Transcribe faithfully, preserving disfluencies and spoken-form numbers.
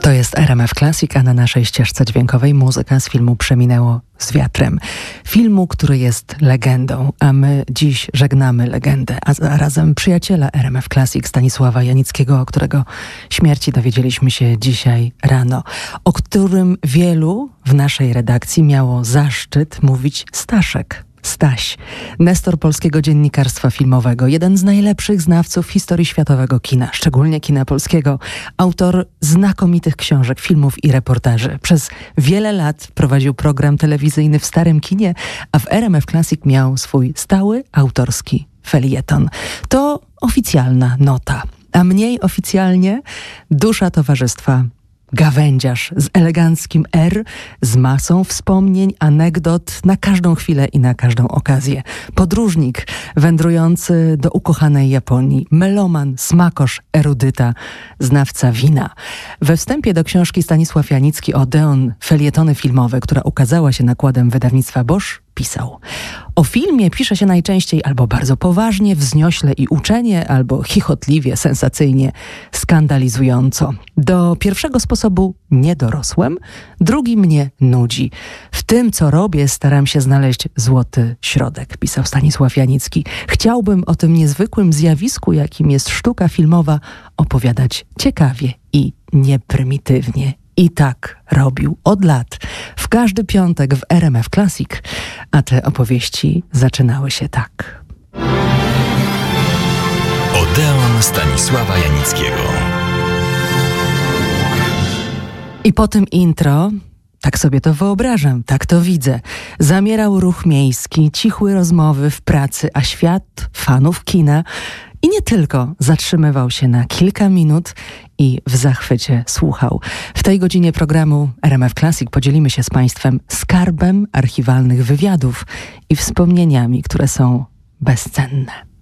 To jest R M F Classic, a na naszej ścieżce dźwiękowej muzyka z filmu Przeminęło z wiatrem. Filmu, który jest legendą, a my dziś żegnamy legendę, a zarazem przyjaciela R M F Classic Stanisława Janickiego, o którego śmierci dowiedzieliśmy się dzisiaj rano, o którym wielu w naszej redakcji miało zaszczyt mówić Staszek. Staś, nestor polskiego dziennikarstwa filmowego, jeden z najlepszych znawców historii światowego kina, szczególnie kina polskiego, autor znakomitych książek, filmów i reportaży. Przez wiele lat prowadził program telewizyjny w Starym Kinie, a w R M F Classic miał swój stały autorski felieton. To oficjalna nota, a mniej oficjalnie dusza towarzystwa. Gawędziarz z eleganckim R, z masą wspomnień, anegdot na każdą chwilę i na każdą okazję. Podróżnik wędrujący do ukochanej Japonii, meloman, smakosz, erudyta, znawca wina. We wstępie do książki Stanisław Janicki Odeon, felietony filmowe, która ukazała się nakładem wydawnictwa Bosch, pisał: o filmie pisze się najczęściej albo bardzo poważnie, wzniośle i uczenie, albo chichotliwie, sensacyjnie, skandalizująco. Do pierwszego sposobu nie dorosłem, drugi mnie nudzi. W tym, co robię, staram się znaleźć złoty środek, pisał Stanisław Janicki. Chciałbym o tym niezwykłym zjawisku, jakim jest sztuka filmowa, opowiadać ciekawie i nieprymitywnie. I tak robił od lat, w każdy piątek w R M F Classic, a te opowieści zaczynały się tak. Odeon Stanisława Janickiego. I po tym intro, tak sobie to wyobrażam, tak to widzę, zamierał ruch miejski, cichłe rozmowy w pracy, a świat fanów kina i nie tylko zatrzymywał się na kilka minut i w zachwycie słuchał. W tej godzinie programu R M F Classic podzielimy się z Państwem skarbem archiwalnych wywiadów i wspomnieniami, które są bezcenne.